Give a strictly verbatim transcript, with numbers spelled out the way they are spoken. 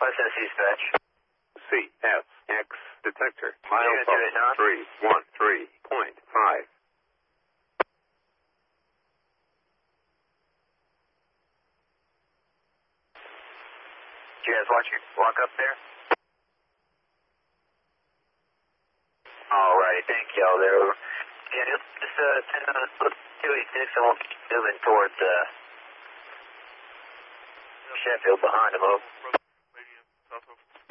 West Tennessee dispatch. C F X detector. Unit to it, Milepost Don. three one three point five. Did you guys watch your walk up there? Alrighty, thank y'all there. Over. Yeah, just, just uh, send on two eighty-six and we'll keep moving towards uh, Sheffield behind them. Over.